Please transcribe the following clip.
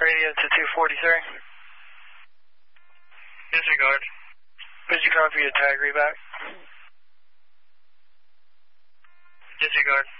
radio to 243. Disregard. Did you copy a tag reback? Disregard.